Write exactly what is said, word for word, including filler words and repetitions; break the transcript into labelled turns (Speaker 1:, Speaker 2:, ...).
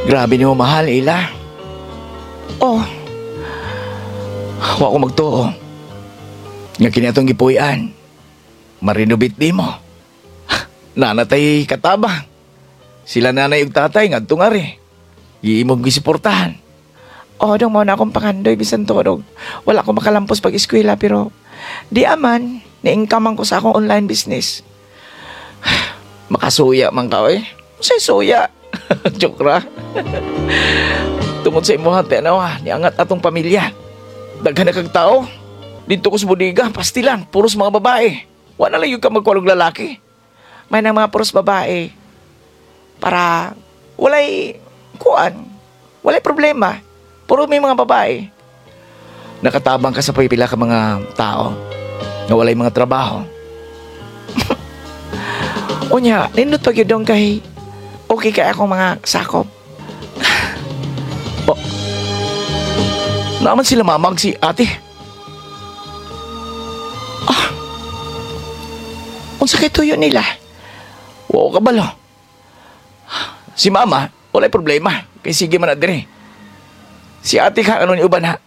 Speaker 1: Grabe ni mo mahal, Ila. Oh, wa ko magtuo. Nga kinatong gipuyan. Marinubit di mo. Nanatay katabang. Sila nanay ug tatay nga tungari. Iimog gisuportahan.
Speaker 2: O, dong mo na akong pangandoy, bisan turog. Wala ko makalampos pag-eskwela, pero di aman, ni-income ko sa akong online business.
Speaker 1: Makasuya man ka, eh.
Speaker 2: Say suya.
Speaker 1: Joke ra. Tungod sa imo hati na wa, niangat atong pamilya. Daghan na kag tao. Dito ko sa bodega, pastilan, puros mga babae. Wala lang yung ka magkwalog lalaki.
Speaker 2: May nang mga puros babae. Para walay kuan. Walay problema. Puro may mga babae.
Speaker 1: Nakatabang ka sa pipila ka mga tao na walay mga trabaho.
Speaker 2: Unya, nindot pag yun dong kay okay kay akong mga sakop.
Speaker 1: Oh, naman sila mamag si ate.
Speaker 2: Ah, unsa kay tuyo nila?
Speaker 1: Wow ka balo. Si mama, walay problema. Kay sige man na dire. Si ate ka, ano ni uban ha?